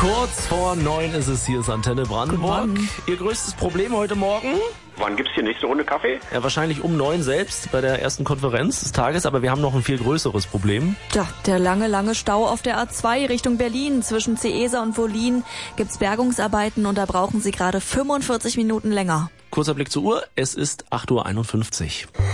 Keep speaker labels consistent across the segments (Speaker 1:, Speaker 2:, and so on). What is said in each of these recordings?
Speaker 1: Kurz vor 9 ist es, hier ist Antenne Brandenburg. Ihr größtes Problem heute Morgen?
Speaker 2: Wann gibt's die nächste Runde Kaffee?
Speaker 1: Ja, wahrscheinlich um 9 selbst bei der ersten Konferenz des Tages, aber wir haben noch ein viel größeres Problem.
Speaker 3: Tja, der lange Stau auf der A2 Richtung Berlin. Zwischen Ceesa und Wollin gibt's Bergungsarbeiten und da brauchen Sie gerade 45 Minuten länger.
Speaker 1: Kurzer Blick zur Uhr, es ist 8:51 Uhr.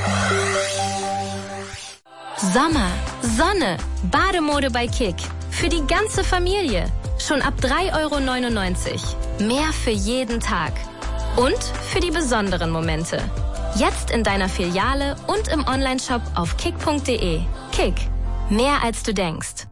Speaker 4: Sommer, Sonne, Bademode bei Kick. Für die ganze Familie. Schon ab 3,99 €. Mehr für jeden Tag. Und für die besonderen Momente. Jetzt in deiner Filiale und im Onlineshop auf kick.de. Kick. Mehr als du denkst.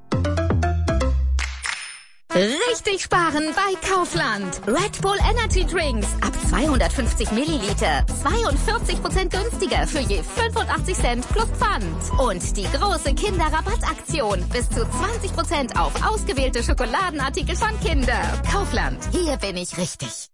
Speaker 5: Richtig sparen bei Kaufland. Red Bull Energy Drinks ab 250 Milliliter. 42% günstiger für je 85 Cent plus Pfand. Und die große Kinderrabattaktion. Bis zu 20% auf ausgewählte Schokoladenartikel von Kinder. Kaufland. Hier bin ich richtig.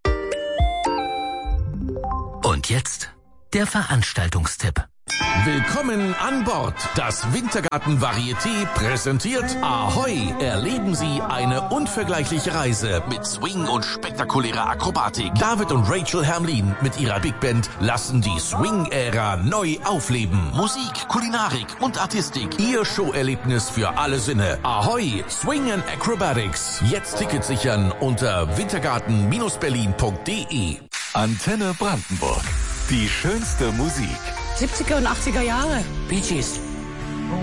Speaker 6: Und jetzt der Veranstaltungstipp.
Speaker 7: Willkommen an Bord. Das Wintergarten Varieté präsentiert Ahoi. Erleben Sie eine unvergleichliche Reise mit Swing und spektakulärer Akrobatik. David und Rachel Hermlin mit ihrer Big Band lassen die Swing-Ära neu aufleben. Musik, Kulinarik und Artistik. Ihr Showerlebnis für alle Sinne. Ahoi, Swing and Acrobatics. Jetzt Tickets sichern unter wintergarten-berlin.de.
Speaker 8: Antenne Brandenburg. Die schönste Musik.
Speaker 9: 70er und 80er Jahre.
Speaker 6: Bee Gees.